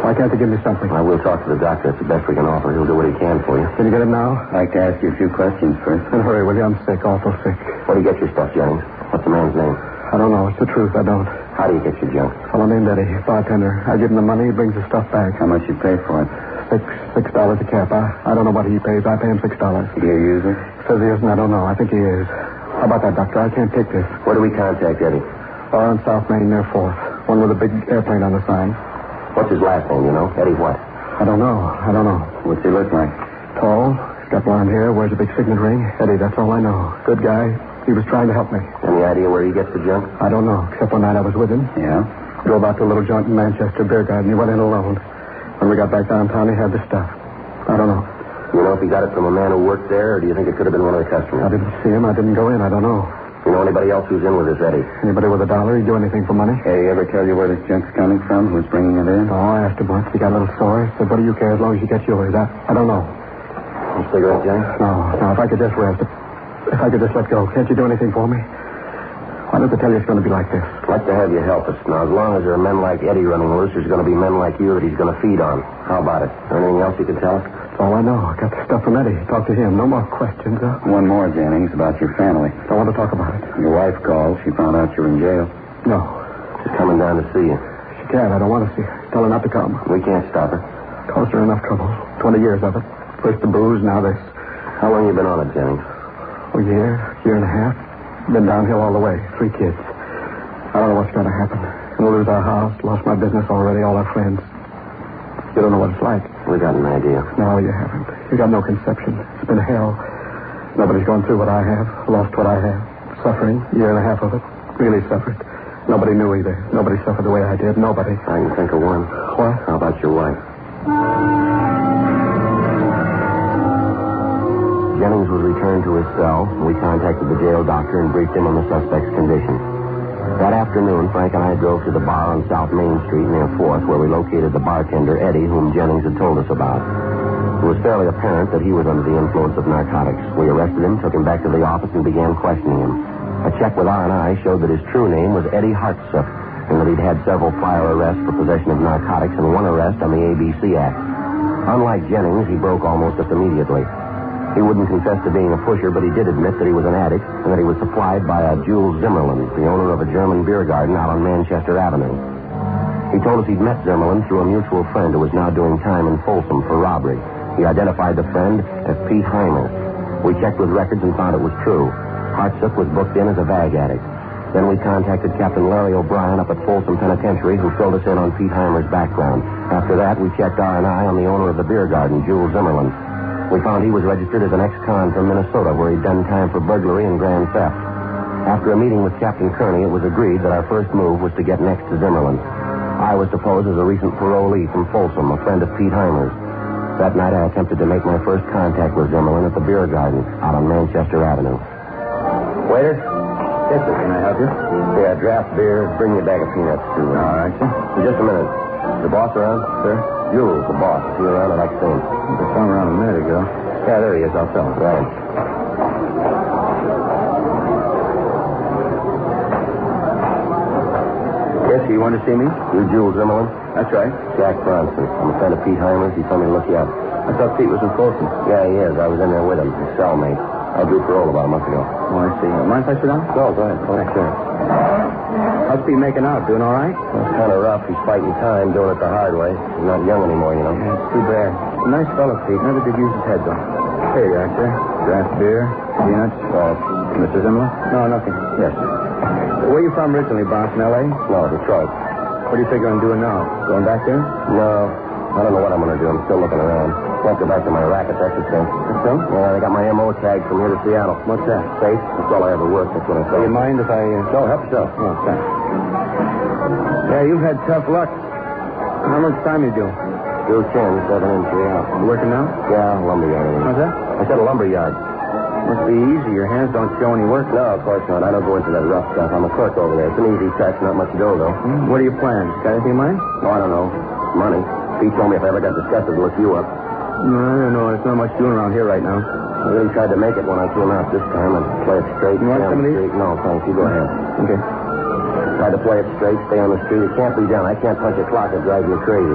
Why can't they give me something? I will talk to the doctor. It's the best we can offer. He'll do what he can for you. Can you get him now? I'd like to ask you a few questions first. And hurry, will you? I'm sick, awful sick. Where do you get your stuff, Jennings? What's the man's name? I don't know. It's the truth. I don't. How do you get your junk? Fellow named Eddie, bartender. I give him the money. He brings the stuff back. How much you pay for it? $6 a cap. I don't know what he pays. I pay him $6. Do you use it? Says he isn't. I don't know. I think he is. How about that, doctor? I can't take this. Where do we contact Eddie? On South Main near 4th. One with a big airplane on the sign. What's his last name, you know? Eddie what? I don't know. What's he look like? Tall. He's got blonde hair. Wears a big signet ring. Eddie, that's all I know. Good guy. He was trying to help me. Any idea where he gets the junk? I don't know, except one night I was with him. Yeah? Drove out to a little joint in Manchester beer garden. He went in alone. When we got back downtown, he had the stuff. I don't know. You know if he got it from a man who worked there, or do you think it could have been one of the customers? I didn't see him. I didn't go in. I don't know. You know anybody else who's in with this Eddie? Anybody with $1? He'd do anything for money. Hey, he ever tell you where this junk's coming from? Who's bringing it in? Oh, I asked him once. He got a little sore. He said, what do you care as long as you get yours? I don't know. A cigarette, Jennings? No, if I could just rest. If I could just let go. Can't you do anything for me? Why does it tell you it's going to be like this? I'd like to have you help us. Now, as long as there are men like Eddie running loose, there's going to be men like you that he's going to feed on. How about it? Anything else you can tell us? That's all I know. I got the stuff from Eddie. Talk to him. No more questions, huh? One more, Jennings, about your family. Don't want to talk about it. Your wife called. She found out you were in jail. No. She's coming down to see you. She can't. I don't want to see her. Tell her not to come. We can't stop her. Caused her enough trouble. 20 years of it. First the booze, now this. How long you been on it, Jennings? A year and a half. Been downhill all the way. 3 kids. I don't know what's going to happen. We'll lose our house, lost my business already, all our friends. You don't know what it's like. We got an idea. No, you haven't. You got no conception. It's been hell. Nobody's gone through what I have, lost what I have. Suffering, 1.5 years of it. Really suffered. Nobody knew either. Nobody suffered the way I did. Nobody. I can think of one. What? How about your wife? Jennings was returned to his cell. We contacted the jail doctor and briefed him on the suspect's condition. That afternoon, Frank and I drove to the bar on South Main Street near 4th, where we located the bartender, Eddie, whom Jennings had told us about. It was fairly apparent that he was under the influence of narcotics. We arrested him, took him back to the office, and began questioning him. A check with R&I showed that his true name was Eddie Hartsup, and that he'd had several prior arrests for possession of narcotics and one arrest on the ABC Act. Unlike Jennings, he broke almost immediately. He wouldn't confess to being a pusher, but he did admit that he was an addict and that he was supplied by a Jules Zimmerman, the owner of a German beer garden out on Manchester Avenue. He told us he'd met Zimmerman through a mutual friend who was now doing time in Folsom for robbery. He identified the friend as Pete Heimer. We checked with records and found it was true. Hartsup was booked in as a vag addict. Then we contacted Captain Larry O'Brien up at Folsom Penitentiary, who filled us in on Pete Heimer's background. After that, we checked R&I on the owner of the beer garden, Jules Zimmerman. We found he was registered as an ex-con from Minnesota, where he'd done time for burglary and grand theft. After a meeting with Captain Kearney, it was agreed that our first move was to get next to Zimmerman. I was to pose as a recent parolee from Folsom, a friend of Pete Heimer's. That night, I attempted to make my first contact with Zimmerman at the beer garden out on Manchester Avenue. Waiter? Yes, sir. Can I help you? Yeah, draft beer. Bring me a bag of peanuts, too. All right, sir. Just a minute. The boss around? Sir? Jules, the boss. Is he around? I'd like to see him. He was around a minute ago. Yeah, there he is. I'll tell him. Right. Yes, you want to see me? You Jules Zimmerman? That's right. Jack Bronson. I'm a friend of Pete Heimer's. He told me to look you up. I thought Pete was in Folsom. Yeah, he is. I was in there with him. His cellmate. I drew parole about a month ago. Oh, I see. Mind if I sit down? No, go ahead. Thanks, sir. How's Pete making out? Doing all right? Well, it's kind of rough. He's fighting time, doing it the hard way. He's not young anymore, you know. Yeah, it's too bad. Nice fellow, Pete. Never did use his head, though. Here you are, sir. Draft beer, peanuts. Mr. Zimmerman? No, nothing. Yes, sir. Where are you from originally, boss? In L.A.? No, Detroit. What do you figure on doing now? Going back there? No. I don't know what I'm going to do. I'm still looking around. Can't go back to my racket, that's the thing. That's so? Yeah, they got my M.O. tag from here to Seattle. What's that? Safe? That's all I ever worked. That's what I Do thought. you mind if I... No, help yourself. Oh, thanks. Yeah, you've had tough luck. How much time you do? Do 10, 7 in, 3 out. You working now? Yeah, lumberyard. What's that? I said a lumberyard. Must be easy. Your hands don't show any work. No, of course not. I don't go into that rough stuff. I'm a clerk over there. It's an easy touch, not much dough, though. What are your plans? Got anything in mind? No, I don't know. Money. Pete told me if I ever got disgusted to look you up. No, I don't know. There's not much doing around here right now. I really tried to make it when I came out this time and play it straight. You want stay on some of the these? street. No, thanks. You go ahead. Okay. Tried to play it straight, stay on the street. It can't be done. I can't punch a clock. It drives me crazy.